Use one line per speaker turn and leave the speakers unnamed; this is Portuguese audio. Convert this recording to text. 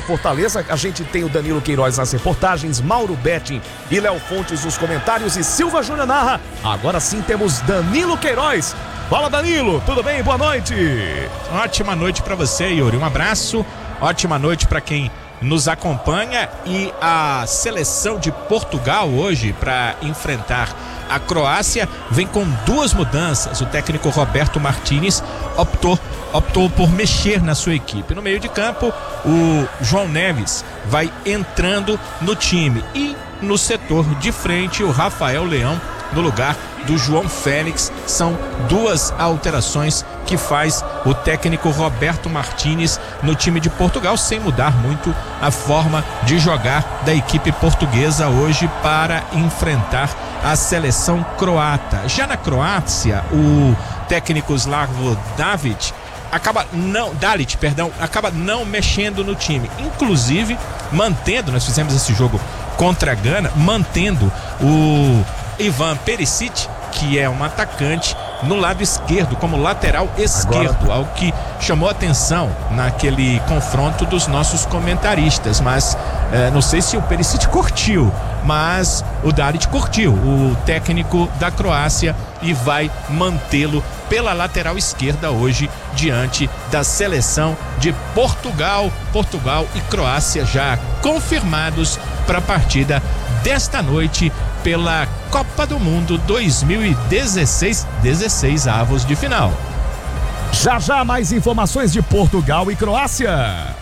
Fortaleza. A gente tem o Danilo Queiroz nas reportagens, Mauro Betting e Léo Fontes nos comentários e Silva Júnior narra. Agora sim temos Danilo Queiroz. Fala, Danilo, tudo bem? Boa noite.
Ótima noite para você, Yuri. Um abraço, ótima noite para quem nos acompanha. E a seleção de Portugal hoje para enfrentar a Croácia vem com duas mudanças. O técnico Roberto Martínez optou por mexer na sua equipe. No meio de campo, o João Neves vai entrando no time e no setor de frente o Rafael Leão no lugar do João Félix. São duas alterações que faz o técnico Roberto Martínez no time de Portugal, sem mudar muito a forma de jogar da equipe portuguesa hoje para enfrentar a seleção croata. Já na Croácia, o técnico Slavko Dalic acaba não mexendo no time, inclusive mantendo, nós fizemos esse jogo contra a Gana, mantendo o Ivan Perisic, que é um atacante, no lado esquerdo, como lateral esquerdo, algo que chamou atenção naquele confronto dos nossos comentaristas, mas não sei se o Perisic curtiu, mas o Dalic curtiu, o técnico da Croácia, e vai mantê-lo pela lateral esquerda hoje diante da seleção de Portugal. Portugal e Croácia já confirmados para a partida desta noite pela Copa do Mundo 2016, 16 avos de final.
Já mais informações de Portugal e Croácia.